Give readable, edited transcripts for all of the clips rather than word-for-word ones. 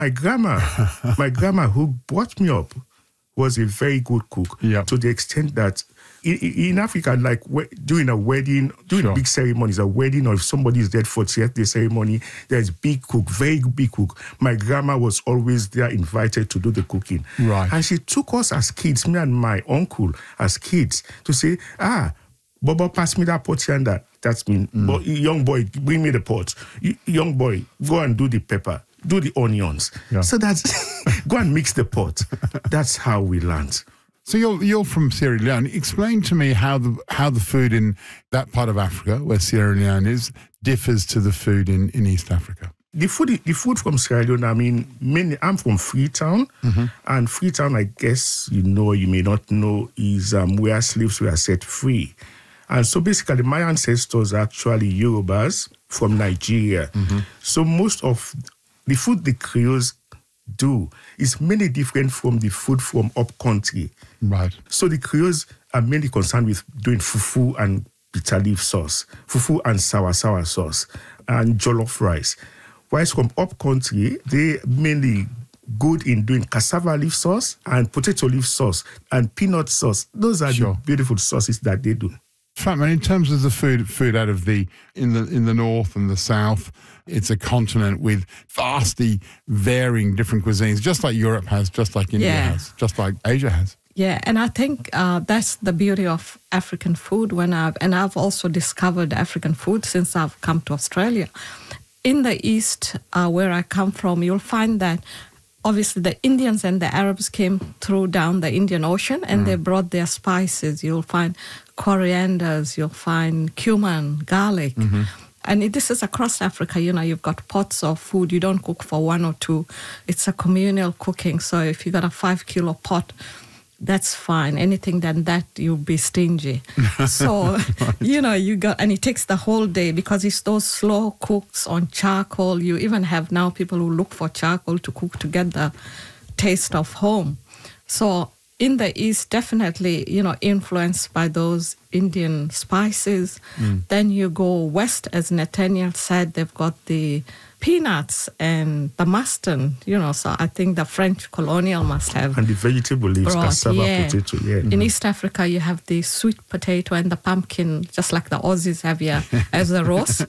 My grandma who brought me up was a very good cook. Yeah. To the extent that in Africa, like during a wedding, during big ceremonies, a wedding, or if somebody is dead for 30th day ceremony, there's big cook, very big cook. My grandma was always there, invited to do the cooking. Right. And she took us as kids, me and my uncle, as kids, to say, Bobo, pass me that pot yonder. That's me. But young boy, bring me the pot. Young boy, go and do the pepper. Do the onions. Yeah. So that's, go and mix the pot. That's how we learned. So you're from Sierra Leone. Explain to me how the food in that part of Africa, where Sierra Leone is, differs to the food in East Africa. The food from Sierra Leone, I mean, mainly I'm from Freetown. And Freetown, I guess you may not know, is where slaves were set free. And so basically my ancestors are actually Yorubas from Nigeria. So most of the food the Creoles do is mainly different from the food from up country. Right. So the Creoles are mainly concerned with doing fufu and bitter leaf sauce, fufu and sour sauce, and jollof rice. Whilst from up country, they mainly good in doing cassava leaf sauce and potato leaf sauce and peanut sauce. Those are the beautiful sauces that they do. Fatman, in terms of the food out of in the north and the south, it's a continent with vastly varying different cuisines, just like Europe has, just like India has, just like Asia has. Yeah, and I think that's the beauty of African food. I've also discovered African food since I've come to Australia. In the East, where I come from, you'll find that obviously the Indians and the Arabs came through down the Indian Ocean and they brought their spices. You'll find corianders, you'll find cumin, garlic. And this is across Africa, you've got pots of food. You don't cook for one or two. It's a communal cooking. So if you got a 5-kilo pot, that's fine. Anything than that, you'll be stingy. So, and it takes the whole day because it's those slow cooks on charcoal. You even have now people who look for charcoal to cook to get the taste of home. So in the East, definitely, influenced by those Indian spices. Then you go west, as Nathaniel said, they've got the peanuts and the mustard, so I think the French colonial must have. And the vegetable leaves, cassava, potato, In East Africa, you have the sweet potato and the pumpkin, just like the Aussies have here as a roast.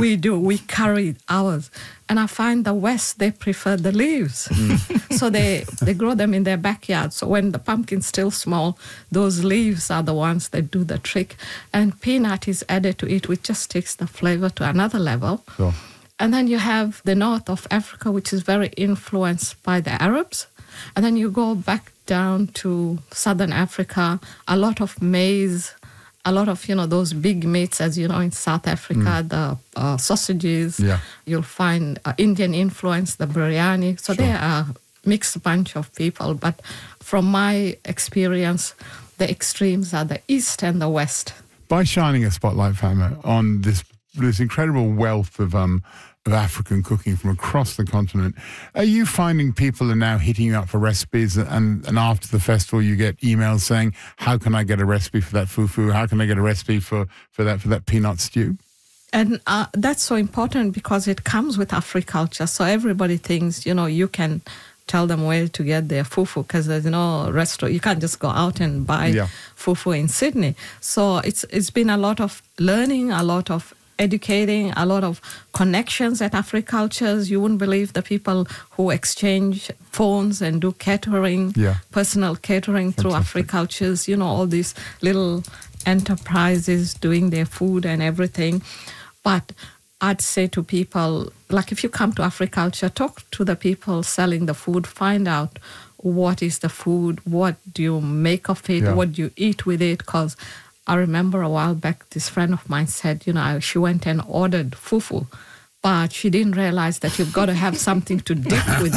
We carry ours. And I find the West, they prefer the leaves. So they grow them in their backyard. So when the pumpkin's still small, those leaves are the ones that do the trick. And peanut is added to it, which just takes the flavor to another level. Sure. And then you have the north of Africa, which is very influenced by the Arabs. And then you go back down to southern Africa, a lot of maize, a lot of, those big meats, as you know, in South Africa, the sausages. Yeah. You'll find Indian influence, the biryani. So they are a mixed bunch of people. But from my experience, the extremes are the East and the West. By shining a spotlight, Fatma, on this incredible wealth of African cooking from across the continent, are you finding people are now hitting you up for recipes and after the festival you get emails saying, how can I get a recipe for that fufu? How can I get a recipe for that peanut stew? And that's so important because it comes with Africulture. So everybody thinks, you can tell them where to get their fufu because there's no restaurant. You can't just go out and buy fufu in Sydney. So it's been a lot of learning, a lot of educating, a lot of connections at Africultures. You wouldn't believe the people who exchange phones and do catering, personal catering through Africultures, all these little enterprises doing their food and everything. But I'd say to people, like if you come to Africulture, talk to the people selling the food, find out what is the food, what do you make of it, what do you eat with it, because I remember a while back, this friend of mine said, she went and ordered fufu, but she didn't realize that you've got to have something to dip with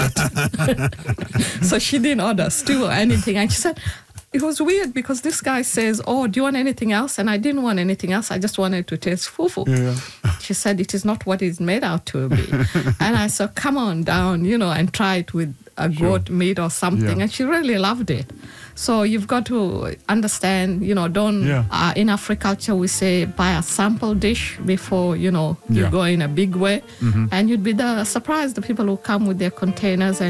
it. So she didn't order stew or anything. And she said, it was weird because this guy says, oh, do you want anything else? And I didn't want anything else. I just wanted to taste fufu. She said, it is not what it's made out to be. And I said, come on down, and try it with a goat meat or something, and she really loved it. So you've got to understand, don't, in Africulture, we say buy a sample dish before, you go in a big way. And you'd be surprised the people who come with their containers and